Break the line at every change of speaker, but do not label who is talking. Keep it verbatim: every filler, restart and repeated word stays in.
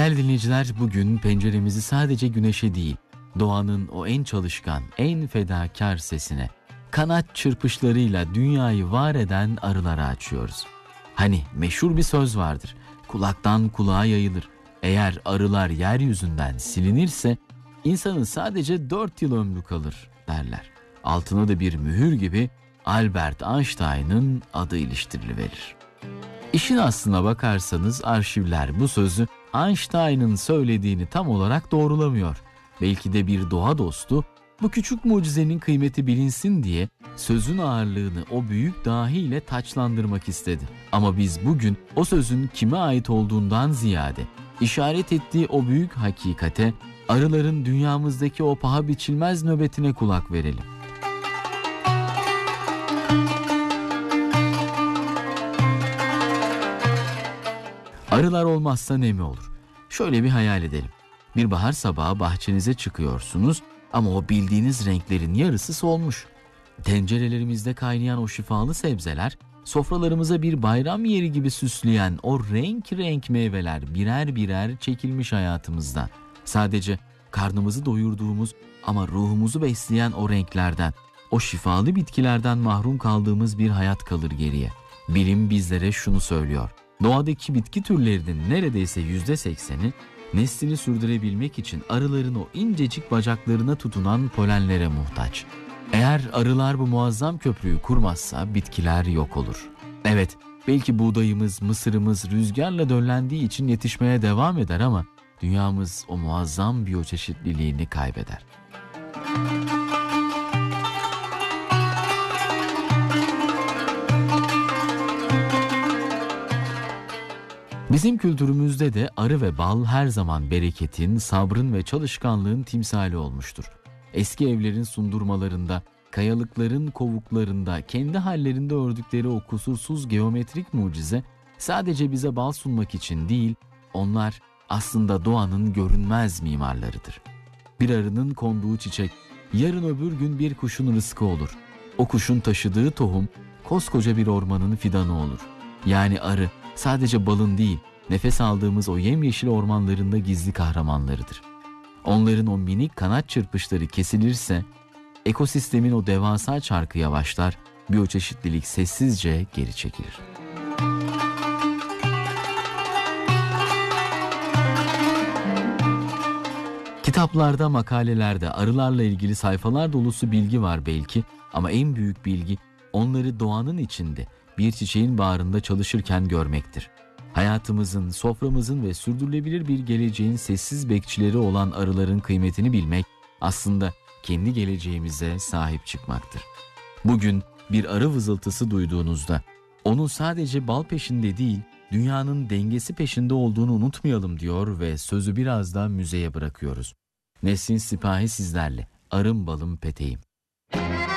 Değerli dinleyiciler, bugün penceremizi sadece güneşe değil, doğanın o en çalışkan, en fedakar sesine, kanat çırpışlarıyla dünyayı var eden arılara açıyoruz. Hani meşhur bir söz vardır, kulaktan kulağa yayılır. Eğer arılar yeryüzünden silinirse insanın sadece dört yıl ömrü kalır derler. Altına da bir mühür gibi Albert Einstein'ın adı iliştirilir. İşin aslına bakarsanız arşivler bu sözü Einstein'ın söylediğini tam olarak doğrulamıyor. Belki de bir doğa dostu bu küçük mucizenin kıymeti bilinsin diye sözün ağırlığını o büyük dahiyle taçlandırmak istedi. Ama biz bugün o sözün kime ait olduğundan ziyade işaret ettiği o büyük hakikate, arıların dünyamızdaki o paha biçilmez nöbetine kulak verelim. Arılar olmazsa ne mi olur? Şöyle bir hayal edelim. Bir bahar sabahı bahçenize çıkıyorsunuz ama o bildiğiniz renklerin yarısı solmuş. Tencerelerimizde kaynayan o şifalı sebzeler, sofralarımıza bir bayram yeri gibi süsleyen o renk renk meyveler birer birer çekilmiş hayatımızdan. Sadece karnımızı doyurduğumuz ama ruhumuzu besleyen o renklerden, o şifalı bitkilerden mahrum kaldığımız bir hayat kalır geriye. Bilim bizlere şunu söylüyor. Doğadaki bitki türlerinin neredeyse yüzde sekseni neslini sürdürebilmek için arıların o incecik bacaklarına tutunan polenlere muhtaç. Eğer arılar bu muazzam köprüyü kurmazsa bitkiler yok olur. Evet, belki buğdayımız, mısırımız rüzgarla döllendiği için yetişmeye devam eder ama dünyamız o muazzam biyoçeşitliliğini kaybeder. Bizim kültürümüzde de arı ve bal her zaman bereketin, sabrın ve çalışkanlığın timsali olmuştur. Eski evlerin sundurmalarında, kayalıkların kovuklarında, kendi hallerinde ördükleri o kusursuz geometrik mucize sadece bize bal sunmak için değil, onlar aslında doğanın görünmez mimarlarıdır. Bir arının konduğu çiçek, yarın öbür gün bir kuşun rızkı olur. O kuşun taşıdığı tohum, koskoca bir ormanın fidanı olur. Yani arı, sadece balın değil, nefes aldığımız o yemyeşil ormanlarında gizli kahramanlarıdır. Onların o minik kanat çırpışları kesilirse, ekosistemin o devasa çarkı yavaşlar, biyoçeşitlilik sessizce geri çekilir. Kitaplarda, makalelerde arılarla ilgili sayfalar dolusu bilgi var belki ama en büyük bilgi onları doğanın içinde, bir çiçeğin bağrında çalışırken görmektir. Hayatımızın, soframızın ve sürdürülebilir bir geleceğin sessiz bekçileri olan arıların kıymetini bilmek aslında kendi geleceğimize sahip çıkmaktır. Bugün bir arı vızıltısı duyduğunuzda onun sadece bal peşinde değil, dünyanın dengesi peşinde olduğunu unutmayalım diyor ve sözü biraz da müzeye bırakıyoruz. Nesrin Sipahi sizlerle. Arım balım peteğim.